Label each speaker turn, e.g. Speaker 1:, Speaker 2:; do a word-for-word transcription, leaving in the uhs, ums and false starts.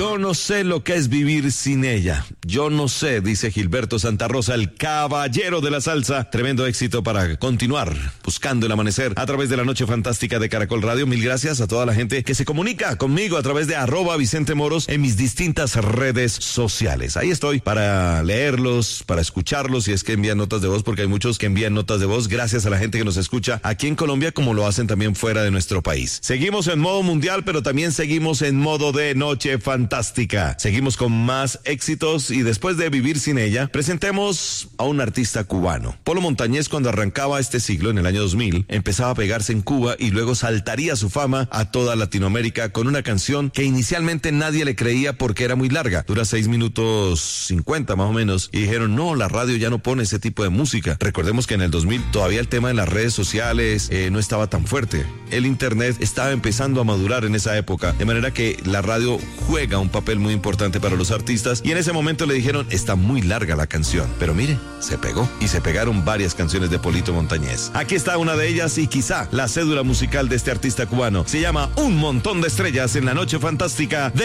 Speaker 1: Yo no sé lo que es vivir sin ella. Yo no sé, dice Gilberto Santa Rosa, el caballero de la salsa. Tremendo éxito para continuar buscando el amanecer a través de la noche fantástica de Caracol Radio. Mil gracias a toda la gente que se comunica conmigo a través de arroba Vicente Moros en mis distintas redes sociales. Ahí estoy para leerlos, para escucharlos, si es que envían notas de voz, porque hay muchos que envían notas de voz. Gracias a la gente que nos escucha aquí en Colombia, como lo hacen también fuera de nuestro país. Seguimos en modo mundial, pero también seguimos en modo de noche fantástica. Seguimos con más éxitos y después de vivir sin ella, presentemos a un artista cubano. Polo Montañés, cuando arrancaba este siglo, en el año dos mil, empezaba a pegarse en Cuba y luego saltaría su fama a toda Latinoamérica con una canción que inicialmente nadie le creía porque era muy larga. Dura seis minutos cincuenta más o menos y dijeron, no, la radio ya no pone ese tipo de música. Recordemos que en el dos mil todavía el tema de las redes sociales eh, no estaba tan fuerte. El internet estaba empezando a madurar en esa época, de manera que la radio juega un papel muy importante para los artistas y en ese momento le dijeron, está muy larga la canción, pero mire, se pegó y se pegaron varias canciones de Polito Montañés. Aquí está una de ellas y quizá la cédula musical de este artista cubano. Se llama Un Montón de Estrellas en la Noche Fantástica de